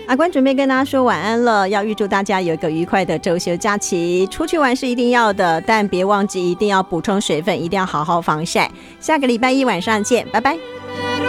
阿关准备跟大家说晚安了，要预祝大家有一个愉快的周休假期，出去玩是一定要的，但别忘记一定要补充水分，一定要好好防晒。下个礼拜一晚上见，拜拜。